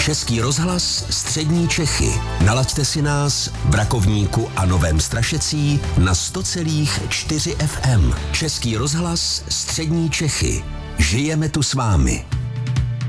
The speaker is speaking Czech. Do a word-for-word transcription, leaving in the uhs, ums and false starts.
Český rozhlas Střední Čechy. Nalaďte si nás v Rakovníku a Novém Strašecí na sto celá čtyři F M. Český rozhlas Střední Čechy. Žijeme tu s vámi.